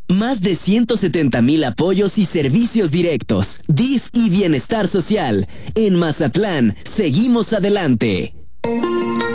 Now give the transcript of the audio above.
Más de 170,000 apoyos y servicios directos. DIF y Bienestar Social. En Mazatlán, seguimos adelante.